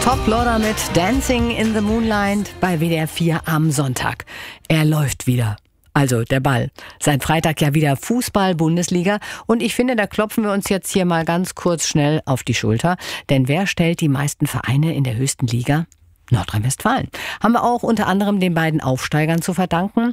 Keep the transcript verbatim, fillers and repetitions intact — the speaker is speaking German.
Top Loader mit Dancing in the Moonlight bei W D R vier am Sonntag. Er läuft wieder. Also der Ball. Seit Freitag ja wieder Fußball-Bundesliga. Und ich finde, da klopfen wir uns jetzt hier mal ganz kurz schnell auf die Schulter. Denn wer stellt die meisten Vereine in der höchsten Liga? Nordrhein-Westfalen. Haben wir auch unter anderem den beiden Aufsteigern zu verdanken.